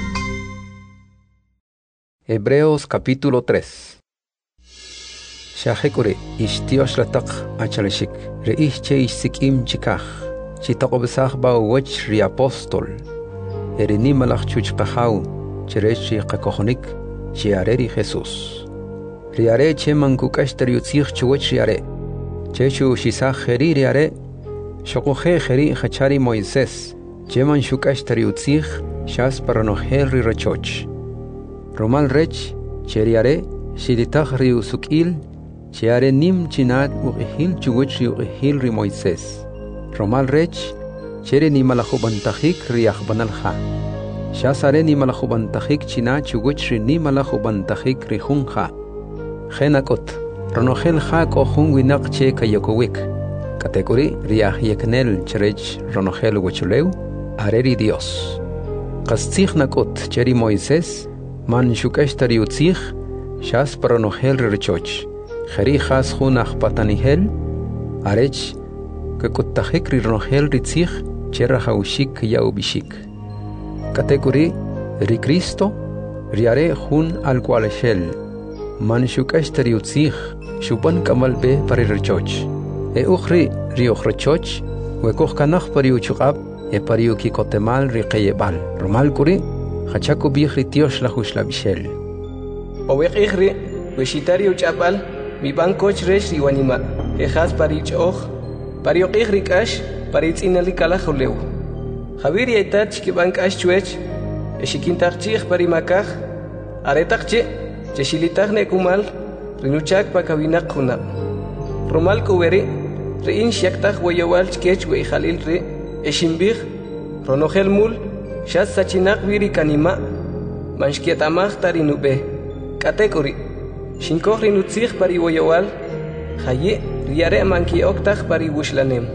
Speaker 2: Hebreos capítulo tres. Shahekure ishtiosh latak achaleshik reich che isikim chikach chitaqobesach ba wech ri apostol erini malach chuchpahau cherechi qakohonik chiareri Jesus. Riare che mankukashtari utzich chuwech riare chechu shisach heri riare shokohe heri hachari Moisés che man shukashtari utzich shas paranohel ri rachoch Romal rech cheriare shilitach ri usukil chiare nim chinat uqihil chuwech ri uqihil ri Moisés Romal rech chere ni malachubantajik ri achbanalha shasare ni malachubantajik china chuwech ri ni malachubantajik ri junja Genakot, Ronogel ha kohun winak che kayokowik. Kategori riah yeknel cherech Ronogel wechuleu, areri Dios. Kastich nakot cheri Moisés, man shukashtari utzich, shas paronogel rechoch. Jeri has hunach patanihel, arech, kakotahek ronogel ritzich, chera haushik yaubishik. Kategori ri Cristo, riare hun al qualeshel. Man shukashtari utzich, shupan kamal be pari rechoch. E ukhri ri ukhrechoch, wekoch kanach pari uchukab, e pari ukikotemal ri qeyebal. Romal kuri, hachako bihri tiosh la hushla bishel.
Speaker 5: Owek ikhri, weshitari uchabal, mi bankoch resh ri wanima. E khas pari uchoch, pari ukikhri kash, pari itzinali kalachuleu. Javiri etach ki bankash chuech, e shikintarchich pari makach, aretachche, Cheshilitach nekumal, rinuchak pakawinak hunab. Romal kuweri, rein shaktach wayawal chkech we Jalil re, eshimbich, ronogel mul, shas sachinak wiri kanima, manshkietamach tarinube. Katekori, shinkoch rinutzich pari wayawal, haye, riare manki oktach pari wushlanem.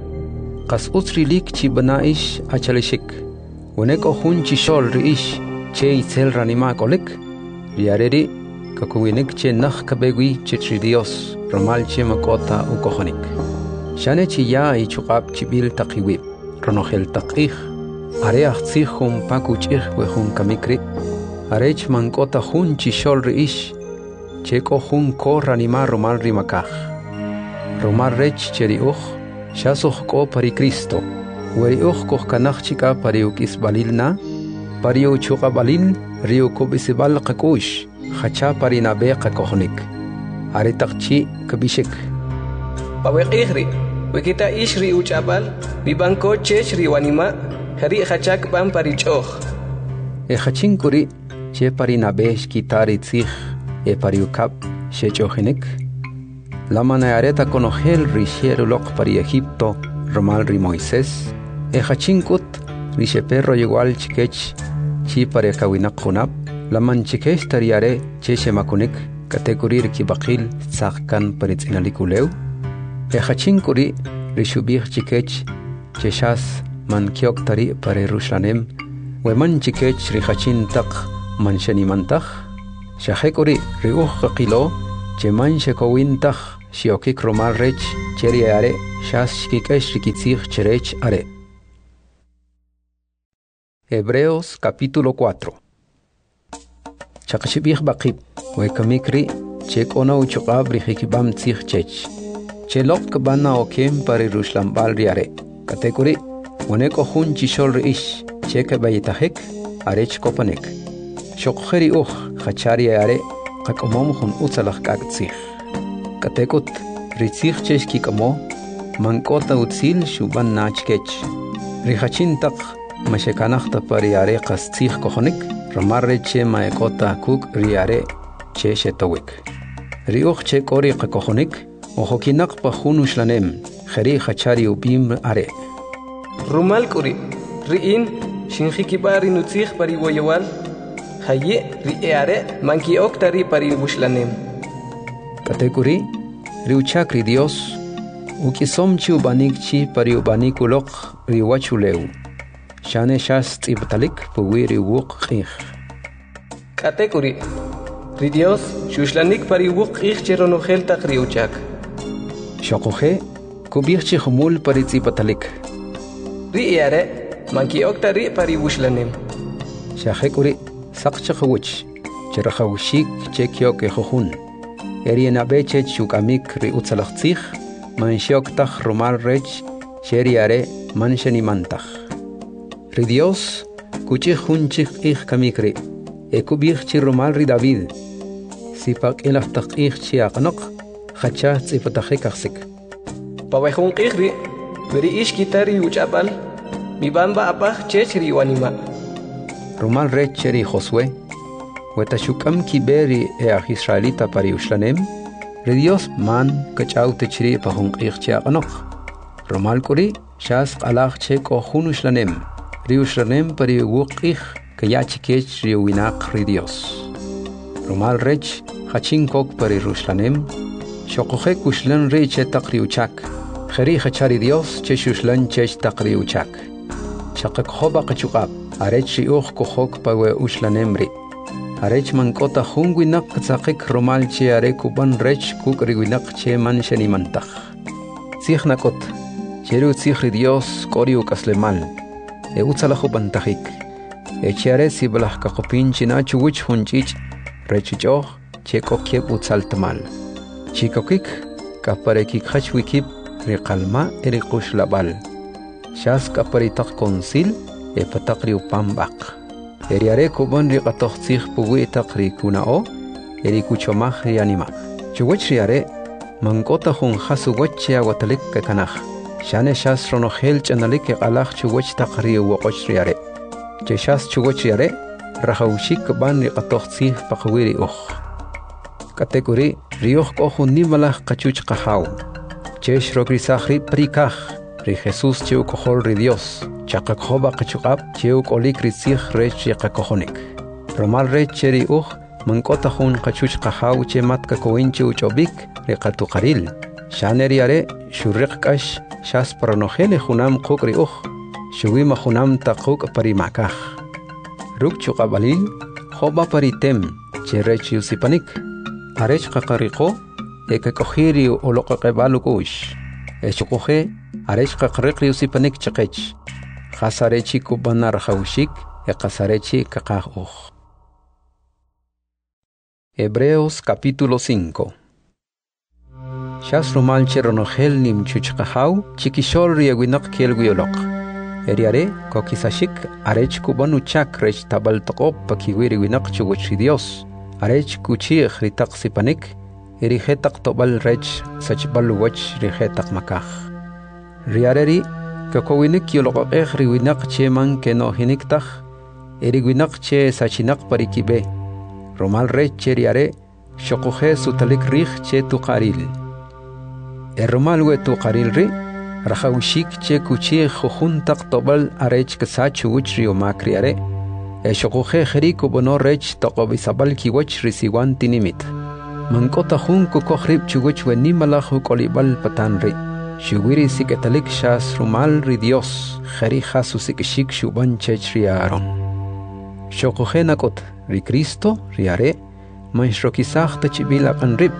Speaker 2: Kas utsrilik chi banaish achaleshik, weneko hun chishol riish, che itzel ranima kolik, Riareri, kakuwinik che nach kabegui che Dios, romal che makota u kohonik. Shane chi ya i chukab chibil takiwib, ronogel takich, areach tzihum pakuchich we hun kamikri, arech mankota hun chishol reish, che ko hun ko ranima romal rimakach. Romal rech cheri uch, shasuch ko pari Cristo, weri uch koch kanach chika pari ukis balilna, pari u chukabalil, Rio kubisibal kakush, hacha parinabe kakohnik. Aritakchi kabishik.
Speaker 5: Pawek ikhri, wekita ishri uchabal, bibanko chech riwanima, hari hachak bam parichoch.
Speaker 2: E hachin kuri, che parinabe shkitari tzich, e pariukap, shechohenik. La manayareta conogel rishiero lok pari Egipto, romal ri Moisés. E hachin kut, rishe perro igual chikech, chi pare kawinak hunab, la manchikesh tariare cheche makunik, kategorir ki bakil tzakkan paritz inalikuleu, e hachin kuri rishubih chikech cheshas man kiok tari pare rushlanem, we man chikech rihachin tak man shenimantach, shahekuri riuch kakilo, che man shekowin tak shiokik romal rech cheri are shas shkikesh rikitzich cherech are. Hebreos capítulo cuatro. Chakashibich bakib, wekamikri, chek ona uchukab rihikibam tzich chech. Chelok kabana okem pari rushlambal riare. Katekuri, uneko hun chishol riish, cheke bayitahek, arech kopanek. Shokheri uch, khachari are, kakomom hun utzalach kagtzich. Katekut, ritzich chech kikamo, mankota utzil shuban nachkech. Rihachintak, mashekanachta pari are kastzich kohonik, ramarre che maekota kuk riare che shetowik. Riuch che kori kakohonik, ojokinak pa hunu shlanem, kheri khachari ubim are.
Speaker 5: Rumal kuri, riin, shinjikibari nutzich pari woyawal, haye ri are, manki oktari pari bushlanem.
Speaker 2: Katekuri, riuchakri Dios, ukisom chi ubanik chi pari ubanikulok riwachuleu. Shane shas tibtalik puwi riwuk khich.
Speaker 5: Katekuri, ri Dios, shushlanik pari wuk khich cheronohel tak riuchak.
Speaker 2: Shokohe, kubirchi humul pari tibtalik.
Speaker 5: Ri are, manki oktari pari bushlanem.
Speaker 2: Shahekuri, sakchakhuch, cherahawshik chekyok ehohun. Eriena beche chukamik ri utzalachtzich, manshioktach romal rech, cheriare manshenimentach. Ri Dios, kuchich hunchich ich kamikri, ekubich chi romal ri David. Sipak ilaftach ich chi aqnok, khachah tzipatachekaksik.
Speaker 5: Pawehun ichri, veri ish kitari uchapal, mi bamba apach chech ri wanima.
Speaker 2: Romal rech cheri Josué, wetashukam kiberi e a Israelita pari ushlanem, ri Dios man kachau techri pahun ich chi aqnok. Romal kuri, shas qalach che kohun ushlanem. Riushlanem pari wukich kayachikech riuinak ri Dios. Romal rech hachinkok pari rushlanem, shokohek ushlan re che takriuchak, kheri hachari Dios che shushlan chech takriuchak. Shakak hoba kachukab, arech riuch kohok pawe ushlanem ri. Arech mankota hunguinak tzakik romal che are kuban rech kuk riuinak che man shenimantach. Tzichnakot, cheru tzich Dios koriu kaslemal. E utzalajo pantahik. Echare si balah kakopin china chuwich hunchich, rechichoh, cheko kiep utzaltamal. Chikokik, kaparekik hachwikip, rikalma erikush labal. Shas kaparitak konsil, e patakri upambak. Eriare kuban rikatochzich puwi takri kunao, erikuchomach rianimak. Chuwich riare, mankota hun hasuwache awatalik kakanach. Shane shas ronohel chanalik qalach chuwach taqri waqoch riare. Che shas chuwach riare, rahawshik ban riqatochzi paqwiri ukh. Kategori rioh kohun nimalach qachuch qahaw. Che shrogri sahri prikach, ri Jesus cheu kohol ri Dios, chaqakhoba qachuqab cheu kolik rizich rech yaqakohonik. Romal rech cheri ukh, mankota hun qachuch qahaw che matka koinchu uchobik riqatuqaril. Shane riare, shurriq kash, shas paranohele junam kukri uj, shuwima junam takuk parimakaj. Ruk chukabalil, hoba paritem, cherech yusipanik. Arech kakariko, eke kohiri olokakebalukush. Echukuhe, arech kakarikri yusipanik chakech. Hasarechi kubanar haushik, ekasarechi kakaj uj. Hebreos capítulo cinco. Shas romal cheronohel nim chuchqahaw chikishol riawinak kielguiolok. Eriare kokisashik arech kubanu chak rech tabal taqop pakiwiri winak chuwich Dios. Arech kuchi ritak sipanik erihetak tobal rech sachbal wach rihetak makah. Riareri kokowinik yolok eh riwinak che man keno hiniktah eriwinak che sachinak parikibe. Romal rech cheriare shokuhe sutalik rich che tuqaril. Erromal we tu qarilri, rahawshik che kuchi khuntak tobal arech kasachu wich rio makriare, e shokuhe kheriku bono rech taqobisabal ki wich risiwan tinimit. Mankota hun kukohrib chuwich we nimalach kolibal patanri, shuwiri siketalik shas rumal ri Dios, kheri khasu sikishik shuban chech riaron. Shokuhe nakot ri Cristo riare, manshokisach tachibila kanrib,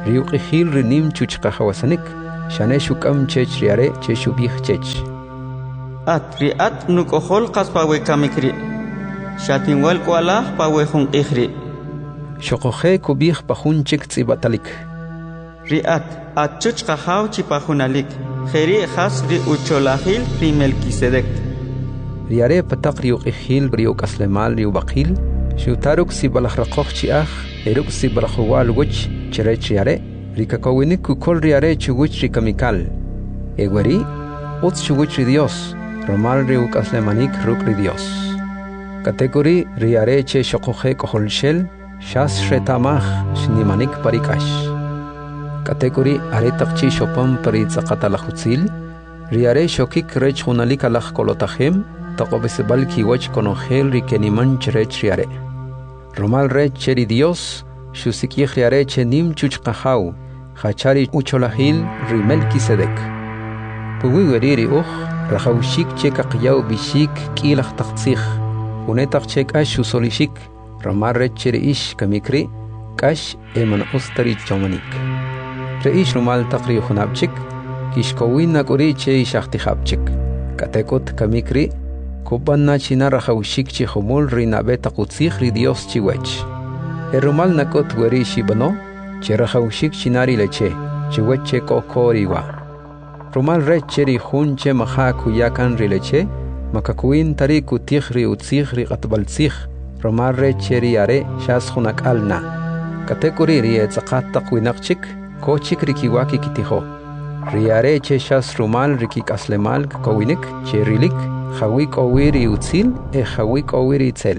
Speaker 2: riuqihil rinim chuchqahawasanik, shane shukam chech riare che shubih chech.
Speaker 3: At riat nukohol kaspawe kamikri. Shatinwal kualah pawe hun ihri.
Speaker 2: Shokohe kubih pahun chik tsibatalik.
Speaker 3: Riat at chuchqahaw chipahunalik. Kheri khas ri ucholahil ri Melquisedec.
Speaker 2: Riare patak riuqihil riuk aslemal riubakil. Shutaruk si balahrakoh chiach, eruk si balahuwal wich cherech riare. Rikakawinik kukol riare chuwich rikamikal. Egweri, uts chuwich ri Dios. Romal riuk aslemanik ruk ri Dios. Kategori riare che shokohe koholshel. Shas retamach shnimanik parikash. Kategori aretakchi shopam paritzaqatalahutzil. Riare shokik rech hunalik alach kolotahem. Taqobesebal kiwach konohel rikeniman cherech riare. Romal rech cheri Dios. Shusikich riare che nim chuchqahau. Hachari ucholahil ri Melquisedec. Puwiweri ri uch. Rahaushik che kakyaw bishik kilach taqtzich. Unetak chek ash usolishik. Ramar rech reish kamikri. Kash eman ustari chomanik. Reish rumal taqri hunabchik. Kishkowin nakuri che ishachtihabchik. Katekot kamikri. Kubanna china rahaushik che humul ri nabe taqutzich ri Dios chiwech. Erumal nakot weri shibano. Che rahaushik chinari leche. Chiweche kokoriwa. Rumal rech cheri hun che maha kuyakan ri leche. Makakuin tari kutich ri utzich ri qatbaltzich. Romar rech cheri are shas hunak alna. Katekuri ri etzakat taqwinaqchik. Kochik rikiwaki kitiho. Riare che shas rumal rikik aslemal kawinik che rilik. Hawik owiri utzil e hawik owiri itzel.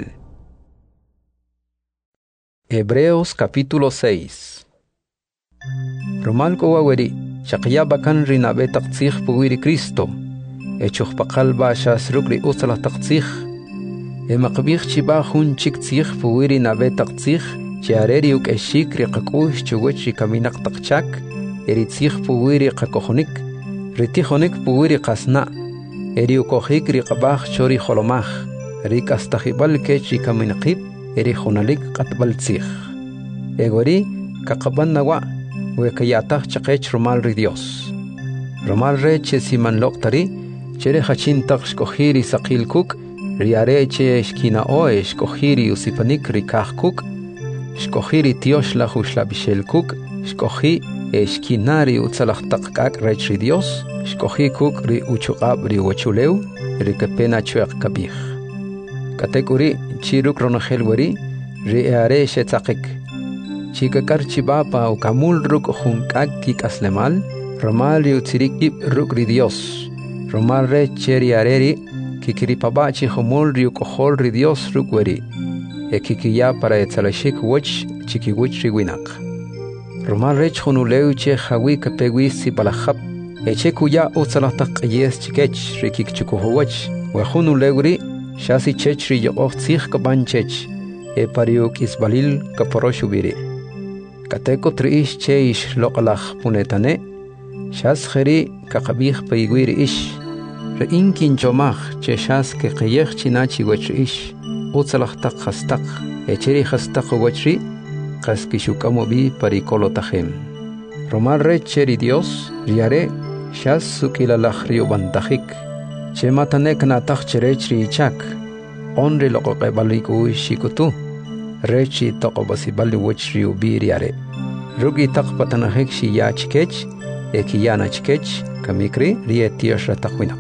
Speaker 2: Hebreos capítulo seis. Romal kowaweri. Shaqya bakan rinabe taqtzich puwiri Cristo. Echuch pakal ba shas rukri usala taqtzich. E maqbich chiba hun chik tzich puwiri nabe taqtzich. Chiareri uk eshik riqakush chuwech rikaminak taqchak. Eritzich puwiri qakohonik. Ritihonik puwiri qasna. Eri ukohik riqabach chori holomach. Rik astahibal kech rikaminaqib. Eri hunalik qatbal tzich. Egori kaqaban nawa. Wekayatach chaqech rumal ri Dios. Rumal re che siman loqtari. Chere hachin taq shkohiri saqil kuk. Riare che shkina oe shkohiri usipanik rikah kuk. Shkohiri tiosh la hushla bishel kuk. Shkohi e shkinari utzalach taqkak rech ri Dios. Shkohi kuk ri uchuqab ri wachuleu. Rikapena chueq kabih. Katekuri chiruk ronahel wari. Riare shetzaqik. Chikakar chibapa o kamul ruk hunkak kik aslemal. Romal ri utzirikib ruk ri Dios. Romal re cheri areri. Kikiripaba chi humul ri ukohol ri Dios ruk wari. E kikiya para etzalashik wach chikiwich ri winak. Romal rech hunuleu che hawi kapegwi si balahab. E che kuya utzalatak yes chikech ri kikchukuhuwach. We hunuleu ri shasi chech ri yoqoh tzich kaban chech. E pariuk isbalil kaporoshubiri. Kateko triish che ish loqalach punetane. Shas kheri kakabih paigwir ish. Rein kinchomach che shas ke qiyech chinachi wach ish. Utzalach tak khastak. Echeri khastak wachri. Qas kishukamobi parikolotahem. Romal re cheri Dios. Riare. Shas sukilalach riubantajik. Che matanek natach cherech ri ichak. Onri loqoqebaliku shikutu. Rechi taqobasibali wach riubi riare. Rugi taqpatanahek shi ya chikech. Ekiyana chikech. Kamikri rietiosh rataqwinak.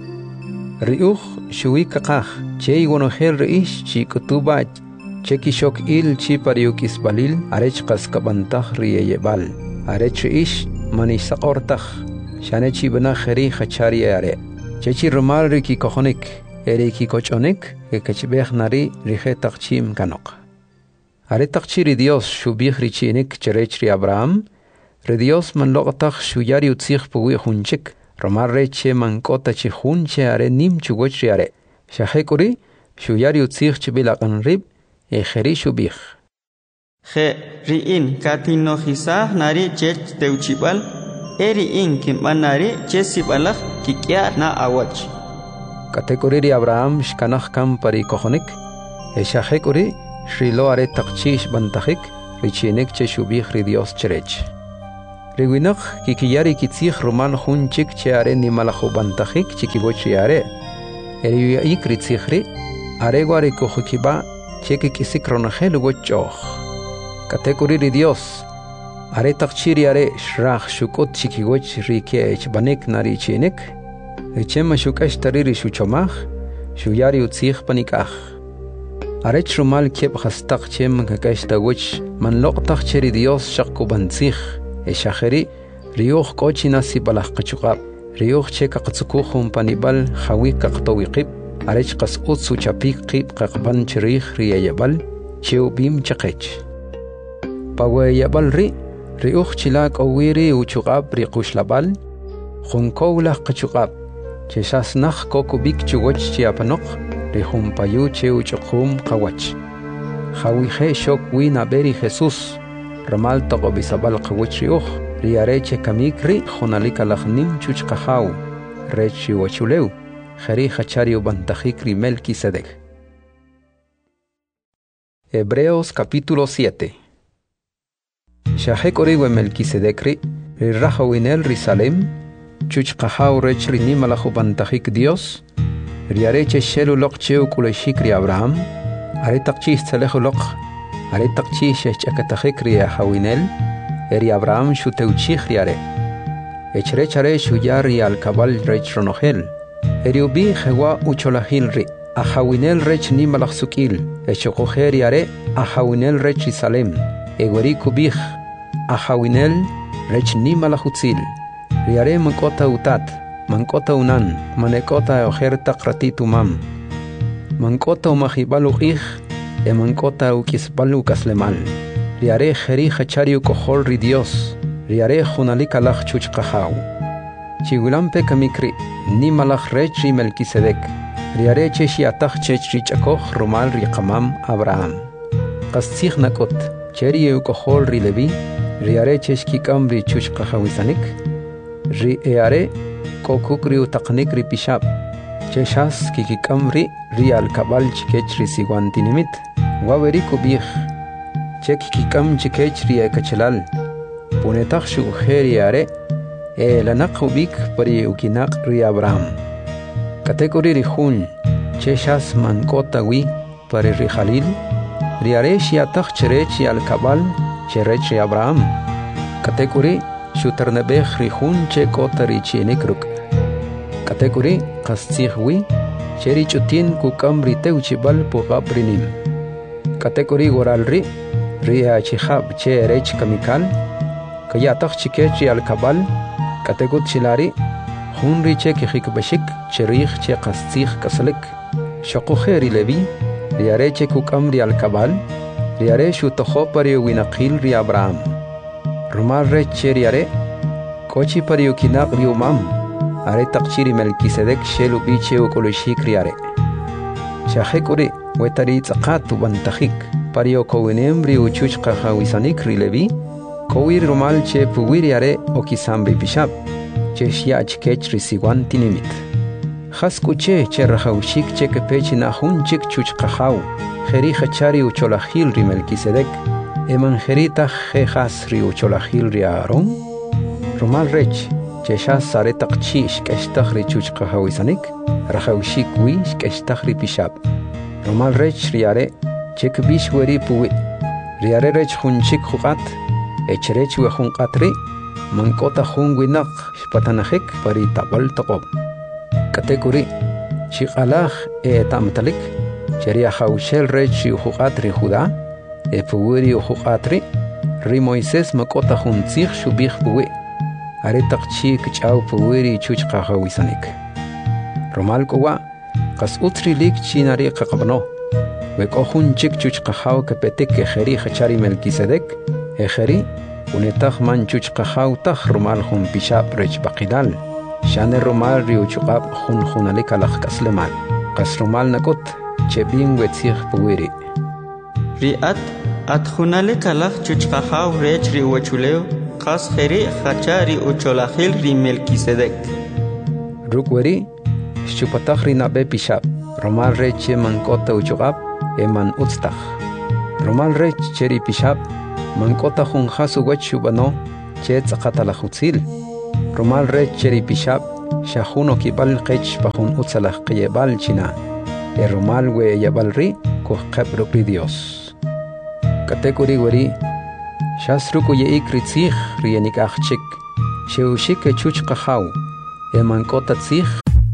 Speaker 2: Riuch shui kakach. Che iwonohel reish chikutubach. Che kishok il chi pariukis balil. Arech kaskabantach rieyebal. Arech reish manisakortach. Shane chi banach ri khachari are. Che chi rumal riki kohonik. Eri ki kochonik. Ekachibech nari rihetach chim kanok. Aretak chiri Dios shubih richinik cherech ri Abraham. Re Dios man loqatach shuyari utzich puwi hunchik. Romar reche man kota chi hunche are nim chugoch ri are. Shahekuri shuyari utzich chibilaqan rib. E kheri shubih.
Speaker 3: Khe riin katino hisah nari chech teuchibal. Eri in kimban nari chesibalach kikya na awach.
Speaker 2: Katekuri ri Abraham shkanach kam pari kohonik. E shahekuri Shrilo are taqchish bantahik, richinek che shubih ri Dios cherech. Riwinaq kikiyari kitzij romal jun chik che are ni malajobantajik chikigochi are. Eriya ikritzijri are guare kojukiba cheki kisik ronajel gochoch. Katekuriri Dios. Are takchiri are shrach shukot chikigoch rike banek nari chinik. Richema shukash tariri shuchomach. Shuyari utzij panikach. Are chrumal kiep hastak chem kakash tagoch man loqtach cheri Dios shakubantzij. Eshajeri rioch kochi nasi balach kachukab. Rioch cheka katsukuhum panibal hawi kaktowiqib. Arech qas utsu chapik qib qaqban chirih riyayabal. Cheu bim chaqech. Pawayabal ri. Rioch chilak awiri uchukab riqushlabal. Junkowlah kachukab. Cheshas nach kokubik chugoch chiapanok. Rihum payu cheu chukhum qawach. Hawi he shok win aberi Jesus. Ramal togo bisabal qawachriuch, riareche kamikri, jonalika lachnim chuchkahau, rechi wachuleu, jeri hachario bantajikri Melquisedec. Hebreos capítulo siete. Shahek oriwe Melquisedecri, rirahawinel risalem, chuchkahau rechri nimalajo bantajik Dios, riareche shelu lokcheu kuleshikri Abraham, aretakchis telejo lok, Are takchi shechakatajikri a Hawinel, eri Abraham shuteuchikri are. Echrechare shuyari al cabal rech ronogel. Eri ubi jewa ucholahilri, a Hawinel rech nimalachsukil, echokojeri are, a Hawinel rech Isalem, egweri kubich, a Hawinel rech nimalachutzil. Riare mankota utat, mankota unan, manekota ojer takratitumam. Mankota umajibaluich, Emankota ukisbalu kaslemal. Riare jeri hachario kohol ri Dios. Riare junalika lach chuchkahau. Chigulampe kamikri, ni malach rechi Melquisedec. Riare cheshi atach chechri chakoch romal ri kamam Abraham. Kastzich nakot, cheri eukohol ri Levi. Riare cheshkikam ri chuchkahawisanik. Ri eare kokukri utaknik ri pishab. Cheshas kikikam ri ri al kabal chikech ri siguantinimit. Waweri kubich, chek kikam chikechri ekachelal, punetach shugeri are, e lanak ubik pari ukinak ri Abraham. Kategori rihun, cheshas mankota wi pari rihalil, riare shiatach cherechi al kabal, cherechi Abraham. Kategori shuternebech rihun chekota richienekruk. Kategori kastzich wi, cherichutin kukam riteuchibal pugabrinim. Kategori goralri, ria chihab che rech kamikal, kayatak chikechi al kabal, kategut chilari, hunri che kihikbashik, cherich che kastzich kaslik, shokojeri levi, riare che kukamri al kabal, riare shutoho pari winakil ri Abraham. Romal reche riare, kochi pari ukinak ri umam, are takchiri Melquisedec shelu biche ukolishik riare. Shahekuri, Wetari tzaqat bantajik, pario kowinem ri uchuch kahawisanik ri Levi, kowir romal che puwiri are okisambri bishab, che shiach kech ri siguan tinimit. Haskuche che rahaushik che kepechi na hunchik chuch kahau, jeri hachari ucholahil ri Melquisedec, emanjerita jejas ri ucholahil ri Aaron, romal rech, che shas aretak chish keshtach ri chuch kahawisanik, rahaushik wish keshtach ri bishab. Romal rech riare, chek bish weri puwi. Riare rech hunchik hukat, echrech we hunkatri, mankota hunwinak, shpatanahik pari tabal tokob. Kategori, chikalach e tamtalik, cheria haushel rech hukatri huda, e puwiri hukatri, ri Moises makota huntzich shubich puwi. Aretak chik chau puwiri chuchka hawisanik. Romal kowa, Kas utri lik chinari kakabno. Wek ohun chik chuch kahau kepetik ejeri hachari Melquisedec. Ejeri, unetach man chuch kahau tach rumal hun pishap rech bakidal. Shane rumal riuchukab hun hunalik alach kaslemal. Kas rumal nakot, chebin wetzich puwiri.
Speaker 3: Riat, at hunalik alach chuch kahau rech riuchuleo. Kas jeri hachari ucholahil ri Melquisedec.
Speaker 2: Rukweri, Shupatach rinabe pishab, romal reche mankota uchugab, eman utstach. Romal rech cheri pishab, mankota hun hasu wachubano, che tzaqatalajutzil romal re cheripishab shajuno kibal qech pajun utzalaj qiyebal china e romal we yabal ri ko qabru ri Dios katekuri wari shasruku ye ikritzig rienik achchik sheushik chuch qahaw e mankota tzig.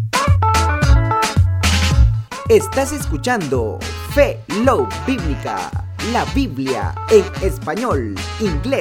Speaker 6: Estás escuchando Fe Love Bíblica, la Biblia en español, inglés